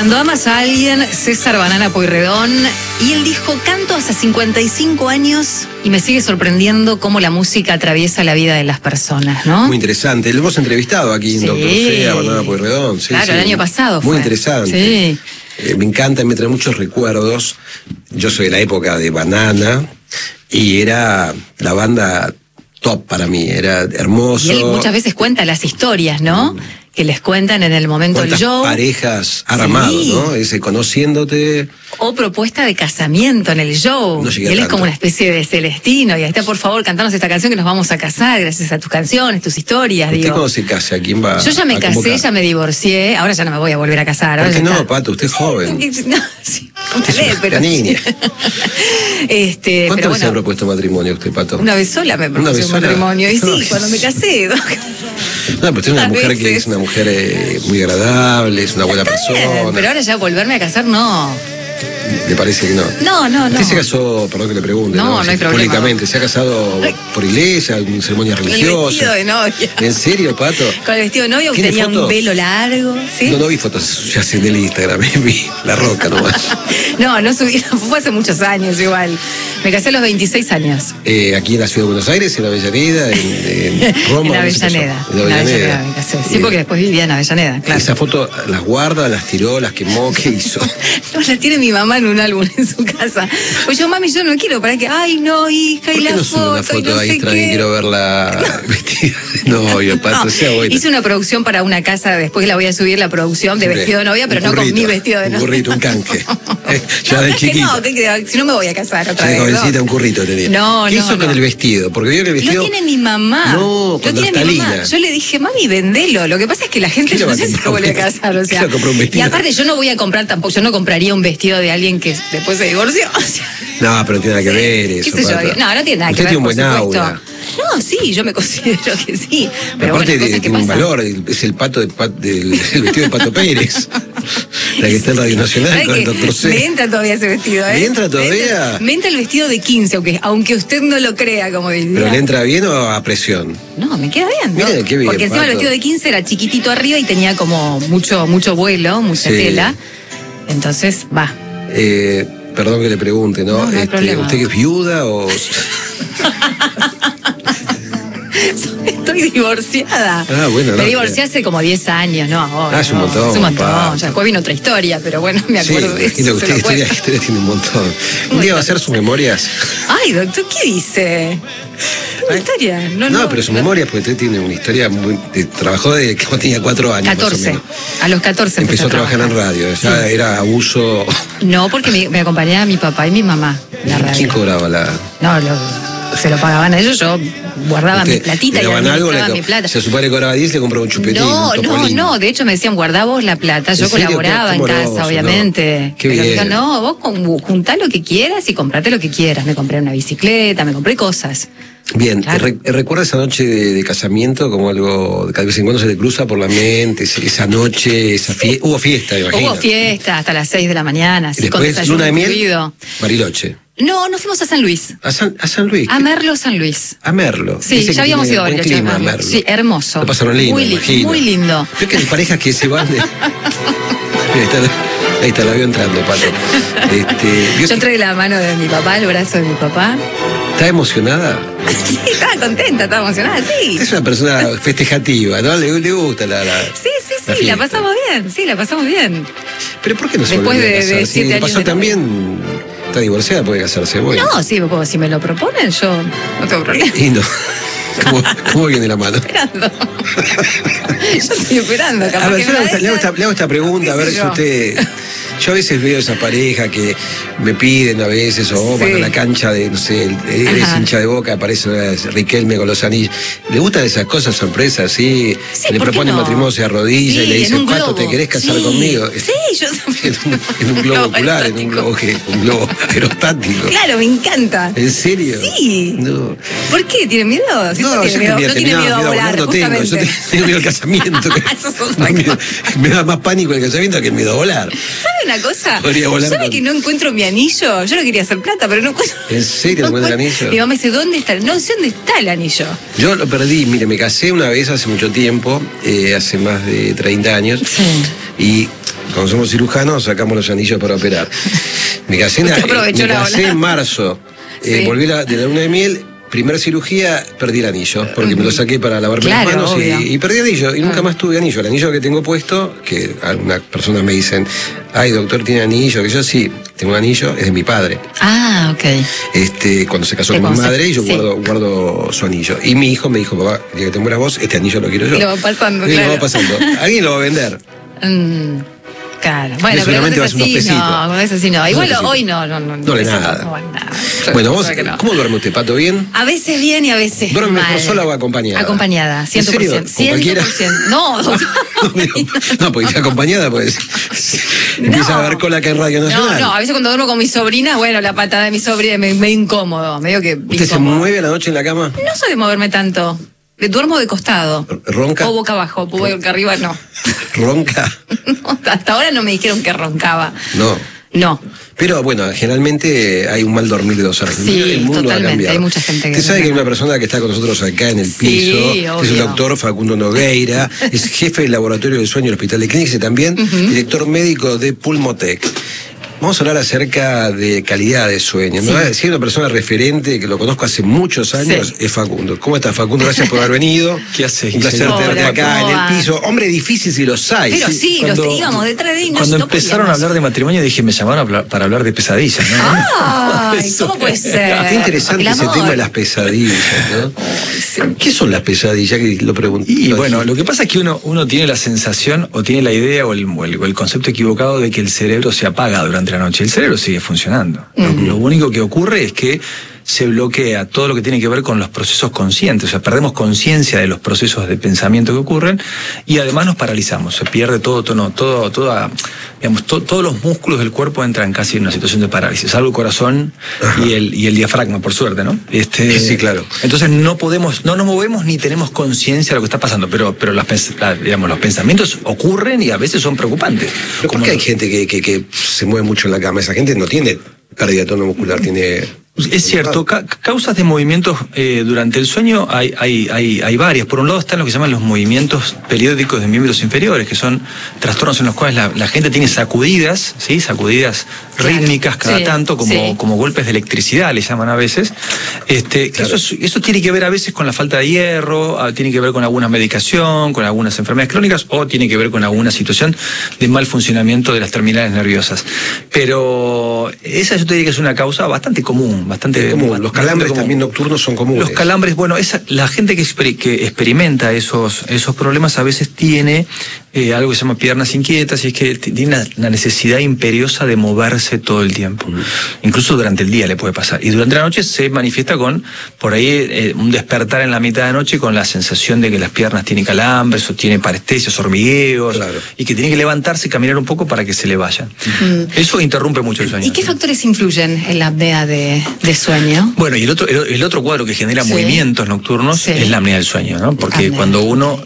Cuando amas a alguien, César Banana Pueyrredón, y él dijo, canto hasta 55 años y me sigue sorprendiendo cómo la música atraviesa la vida de las personas, ¿no? Muy interesante, lo hemos entrevistado aquí en Doctor C, a Banana Pueyrredón. Sí, claro, sí. El año pasado Muy fue. interesante. Sí. Me encanta, me trae muchos recuerdos. Yo soy de la época de Banana y era la banda top para mí, era hermoso. Y él muchas veces cuenta las historias, ¿no? Que les cuentan en el momento del show. Parejas armado, sí, ¿no? Ese conociéndote. O propuesta de casamiento en el show. No y él es como una especie de Celestino. Y ahí está, por favor, cantanos esta canción que nos vamos a casar gracias a tus canciones, tus historias. ¿Usted cuando se casa? ¿A quién va? Yo ya me casé, ya me divorcié. Ahora ya no me voy a volver a casar. ¿Por qué no, Pato? Usted es joven. No, sí, pero niña. ¿Cuántas veces bueno, ha propuesto matrimonio usted, Pato? Una vez sola me propuso matrimonio. Y sí, cuando me casé. No, pero usted es una mujer que es una mujer muy agradable, es una buena persona. Pero ahora ya volverme a casar, no. ¿Le parece que no? No. Usted se casó, perdón que le pregunte, no hay problema. Públicamente, ¿se ha casado por iglesia, en ceremonia religiosa? Con el vestido de novia. ¿En serio, Pato? Con el vestido de novia, que tenía un velo largo, ¿sí? No vi fotos ya en el Instagram, vi La Roca nomás. No subí, fue hace muchos años igual. Me casé a los 26 años. ¿Aquí en la ciudad de Buenos Aires, en Avellaneda, en Roma? En Avellaneda. En Avellaneda me casé. Sí, porque después vivía en Avellaneda, claro. ¿Esa foto las guarda, las tiró, las quemó? ¿Qué hizo? No, las tiene mi mamá en un álbum en su casa. Pues yo, mami, yo no quiero, para que, ay, no, hija, y la foto. ¿Por qué no sube una foto ahí extra y quiero verla vestida de novia, Pato? Sea buena. Hice una producción para una casa, después la voy a subir la producción de vestido de novia, pero no con mi vestido de novia. Un burrito, un canje. Ya de chiquita. No, si no me voy a casar otra vez. Jovencita, un currito tenía. ¿Qué hizo con el vestido? Porque vio que el vestido... Lo tiene mi mamá. No, con naftalina. Yo le dije, mami, vendelo. Lo que pasa es que la gente no sé si se vuelve a casar, o sea. Y aparte yo no voy a comprar tampoco, yo no compraría un vestido de alguien que después se divorció. O sea, no, pero no tiene nada que ver eso. No tiene nada que ver. Usted tiene un buen aura. No, sí, yo me considero que sí. Pero aparte bueno, tiene un valor, es el pato del vestido de Pato Pérez. La que está en Radio Nacional con el Doctor C. Me entra todavía ese vestido, ¿eh? ¿Me entra todavía? Me entra el vestido de 15, aunque usted no lo crea, como diría. ¿Pero le entra bien o a presión? No, me queda bien, ¿no? Mire, qué bien, porque encima Pato. el vestido de 15 era chiquitito arriba y tenía como mucho vuelo, mucha tela. Entonces, va. Perdón que le pregunte, ¿no? No hay problema. ¿Usted que es viuda o...? Estoy divorciada. Bueno. Me divorcié hace como 10 años, ¿no? Ahora, es un montón. Es un montón. Ya después vino otra historia, pero bueno, me acuerdo de eso. Usted historia tiene un montón. Un día va a hacer sus memorias. Ay, doctor, ¿qué dice? Una historia. No, pero sus memorias, porque usted tiene una historia muy... Trabajó desde que tenía 4 años. 14. A los 14 empezó a trabajar en radio. Ya era abuso. No, porque me acompañaba mi papá y mi mamá en la radio. ¿Quién cobraba la...? No, se lo pagaban a ellos, yo guardaba mi platita y administraba mi plata. Si a su padre cobraba 10, le compraba un chupetín. No, de hecho me decían, guardá vos la plata, yo colaboraba en casa, obviamente. Qué pero bien. dijo, no, vos juntá lo que quieras y comprate lo que quieras. Me compré una bicicleta, me compré cosas. Bien, claro. ¿Recuerda esa noche de casamiento como algo de vez en cuando se le cruza por la mente? Esa noche, hubo fiesta, imagino. Hubo fiesta hasta las 6 de la mañana. Y después, luna de miel, Bariloche. No, nos fuimos a San Luis. ¿A San Luis? A Merlo, San Luis. A Merlo. Sí, ya habíamos ido a Bariloche. Clima, Merlo. Sí, hermoso. Lo pasaron lindo, imagino. Muy lindo. Creo que hay parejas que se van de... Ahí está, la veo entrando, Pato. Yo entré de la mano de mi papá, el brazo de mi papá. ¿Está emocionada? Sí, estaba contenta, estaba emocionada, sí. Usted es una persona festejativa, ¿no? Le gusta la Sí, la pasamos bien. ¿Pero por qué no se después volvió a casar? de 7 años pasó también... Está divorciada, puede casarse. Bueno. No, sí, si me lo proponen, yo no tengo problema. Y no. ¿Cómo viene la mano? Esperando. Yo estoy esperando. A ver, le hago esta pregunta, a ver si usted... Yo a veces veo esa pareja que me piden a veces, o van a la cancha de, no sé, eres hincha de Boca, aparece Riquelme con los anillos. ¿Le gustan esas cosas sorpresas, sí? Le proponen matrimonio, se arrodilla y le dicen, Pato, ¿te querés casar conmigo? Sí, yo también. En un globo ocular, en un globo aerostático. Claro, me encanta. ¿En serio? Sí. No. ¿Por qué? ¿Tiene miedo? No, yo tiene miedo a volar, no tengo. Yo tengo miedo al casamiento. Me da más pánico el casamiento que el miedo a volar. ¿Sabe una cosa? ¿Sabe que no encuentro mi anillo? Yo no quería hacer plata, pero no encuentro. ¿En serio no encuentro el anillo? Mi mamá me dice, ¿dónde está? No sé dónde está el anillo. Yo lo perdí, mire, me casé una vez hace mucho tiempo, hace más de 30 años. Sí. Y cuando somos cirujanos sacamos los anillos para operar. Me casé en marzo, volví de la luna de miel. Primera cirugía, perdí el anillo, porque me lo saqué para lavarme las manos y perdí el anillo, y nunca más tuve anillo. El anillo que tengo puesto, que algunas personas me dicen, ay, doctor, ¿tiene anillo? Que yo sí, tengo un anillo, es de mi padre. Ah, ok. Cuando se casó con mi madre, y yo guardo su anillo. Y mi hijo me dijo, papá, el día que te mueras vos, este anillo lo quiero yo. Lo va pasando, Lo va pasando. Alguien lo va a vender. Claro, bueno, pero con eso sí no. Igual hoy no. No le nada. Bueno, vos, ¿cómo duerme usted, Pato? ¿Bien? A veces bien y a veces ¿duerme mal. mejor sola o acompañada? Acompañada, 100%. ¿En serio? ¿Con cualquiera? 100%. No, no, porque acompañada, pues. Empieza a ver cola acá en Radio Nacional. No, a veces cuando duermo con mi sobrina, bueno, la patada de mi sobrina me incómodo, medio que ¿Usted se mueve a la noche en la cama? No soy de moverme tanto. Duermo de costado. ¿Ronca? O boca abajo, boca arriba no. ¿Ronca? No, hasta ahora no me dijeron que roncaba. No. Pero bueno, generalmente hay un mal dormir de 2 horas. Sí, el mundo totalmente. Hay mucha gente que... Usted sabe que hay una persona que está con nosotros acá en el piso, que es el doctor Facundo Nogueira, es jefe del laboratorio del sueño del Hospital de Clínicas y también director médico de Pulmotec. Vamos a hablar acerca de calidad de sueño. Me va a decir una persona referente que lo conozco hace muchos años, es Facundo. ¿Cómo estás, Facundo? Gracias por haber venido. ¿Qué haces? Un placer tenerte acá en el piso. Hombre difícil si los hay. Pero sí, los íbamos detrás de ellos. Cuando empezaron a hablar de matrimonio dije, me llamaron para hablar de pesadillas, ¿no? Ay, ¿cómo puede ser? Qué interesante ese tema de las pesadillas, ¿no? ¿Qué son las pesadillas? Que lo pregunté. Y bueno, lo que pasa es que uno tiene la sensación o tiene la idea o el concepto equivocado de que el cerebro se apaga durante la noche. El cerebro sigue funcionando. Lo único que ocurre es que se bloquea todo lo que tiene que ver con los procesos conscientes, o sea, perdemos conciencia de los procesos de pensamiento que ocurren y además nos paralizamos, se pierde todos los músculos del cuerpo entran casi en una situación de parálisis, salvo el corazón y el diafragma, por suerte, ¿no? Sí, claro. Entonces no nos movemos ni tenemos conciencia de lo que está pasando, pero los pensamientos ocurren y a veces son preocupantes. ¿Pero por qué hay gente que se mueve mucho en la cama? Esa gente no tiene pérdida de tono muscular, tiene... Es cierto, causas de movimientos durante el sueño hay varias. Por un lado están lo que se llaman los movimientos periódicos de miembros inferiores, que son trastornos en los cuales la gente tiene sacudidas, ¿sí? Sacudidas rítmicas cada tanto, como golpes de electricidad, le llaman a veces. Claro. Eso tiene que ver a veces con la falta de hierro, tiene que ver con alguna medicación, con algunas enfermedades crónicas, o tiene que ver con alguna situación de mal funcionamiento de las terminales nerviosas. Pero esa yo te diría que es una causa bastante común. Los calambres también nocturnos son comunes. Los calambres, bueno, la gente que experimenta esos problemas a veces tiene algo que se llama piernas inquietas, y es que tiene la necesidad imperiosa de moverse todo el tiempo. Incluso durante el día le puede pasar. Y durante la noche se manifiesta con, por ahí, un despertar en la mitad de la noche con la sensación de que las piernas tienen calambres, o tiene parestesias, hormigueos, y que tiene que levantarse y caminar un poco para que se le vayan. Eso interrumpe mucho el sueño. ¿Y qué factores influyen en la apnea de sueño? Bueno, y el otro cuadro que genera movimientos nocturnos es la apnea del sueño, ¿no? Porque cuando uno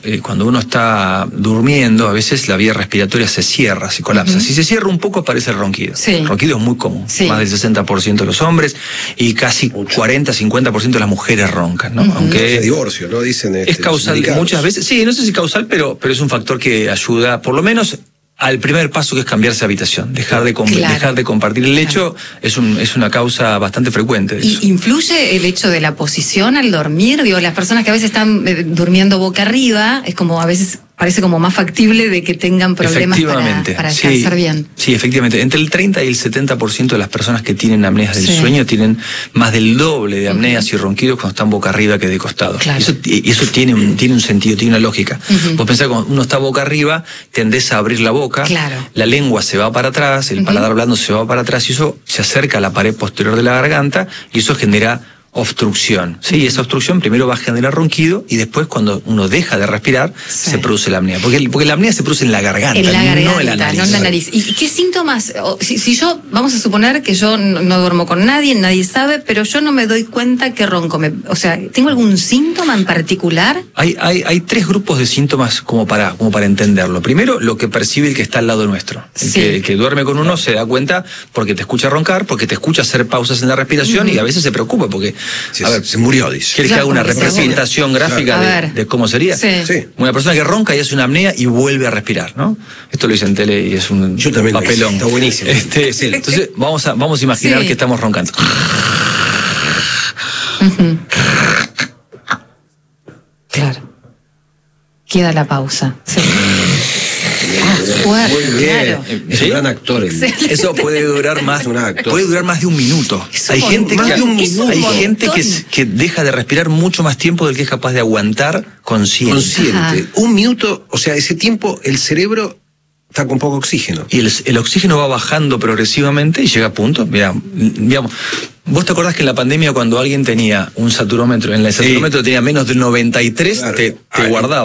está durmiendo, a veces la vía respiratoria se cierra, se colapsa. Si se cierra un poco aparece el ronquido. El ronquido es muy común, más del 60% de los hombres y casi 40-50% de las mujeres roncan, ¿no? Aunque es divorcio, ¿no? Dicen es causal muchas veces. Sí, no sé si causal, pero es un factor que ayuda, por lo menos, al primer paso, que es cambiarse de habitación, dejar de compartir el lecho, es una causa bastante frecuente. ¿Y influye el hecho de la posición al dormir? Digo, las personas que a veces están durmiendo boca arriba, es como a veces parece como más factible de que tengan problemas para descansar bien. Sí, efectivamente. Entre el 30 y el 70% de las personas que tienen apneas del sueño tienen más del doble de apneas y ronquidos cuando están boca arriba que de costado. Eso tiene un sentido, tiene una lógica. Vos pensás que cuando uno está boca arriba, tendés a abrir la boca, la lengua se va para atrás, el paladar blando se va para atrás, y eso se acerca a la pared posterior de la garganta, y eso genera obstrucción. Sí, esa obstrucción primero va a generar ronquido y después, cuando uno deja de respirar, se produce la apnea. Porque la apnea se produce en la garganta, no en la nariz. No en la nariz. ¿Y qué síntomas? Si yo, vamos a suponer que yo no duermo con nadie sabe, pero yo no me doy cuenta que ronco. O sea, ¿tengo algún síntoma en particular? Hay 3 grupos de síntomas como para entenderlo. Primero, lo que percibe el que está al lado nuestro. El que duerme con uno se da cuenta porque te escucha roncar, porque te escucha hacer pausas en la respiración, y a veces se preocupa porque A ver, se murió, dice. ¿Quieres que haga una representación gráfica de cómo sería? Sí. Una persona que ronca y hace una apnea y vuelve a respirar, ¿no? Esto lo hice en tele y es un papelón. Está buenísimo. Entonces, vamos a imaginar que estamos roncando. Claro. Queda la pausa. Sí. Muy bien. Claro. Es un gran actor. Eso puede durar más de un minuto. Hay gente que deja de respirar mucho más tiempo del que es capaz de aguantar consciente. Un minuto, o sea, ese tiempo el cerebro está con poco oxígeno. Y el oxígeno va bajando progresivamente y llega a punto. Mira, digamos, ¿vos te acordás que en la pandemia cuando alguien tenía un saturómetro, en el saturómetro tenía menos de 93, te guardaba?